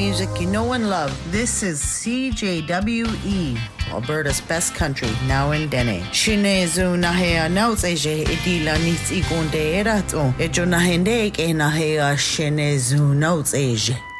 music you know and love. This is CJWE, Alberta's best country, now in Dene. Shinezu nahea nauts eje edila nits igonde erato. Ejo nahende ke nahea shinezu nauts eje.